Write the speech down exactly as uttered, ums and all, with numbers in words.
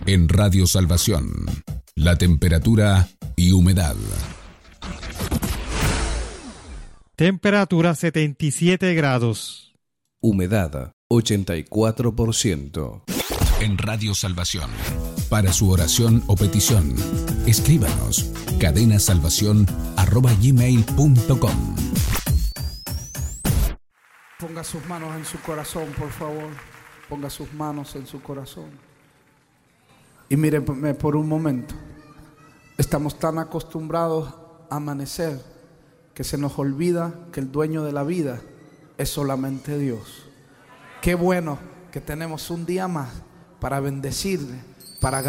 En Radio Salvación, la temperatura y humedad. Temperatura setenta y siete grados. Humedad ochenta y cuatro por ciento. En Radio Salvación, para su oración o petición, escríbanos cadenasalvación arroba gmail punto com. Ponga sus manos en su corazón, por favor. Ponga sus manos en su corazón. Y míreme por un momento. Estamos tan acostumbrados a amanecer que se nos olvida que el dueño de la vida es solamente Dios. Qué bueno que tenemos un día más para bendecirle, para agradecerle.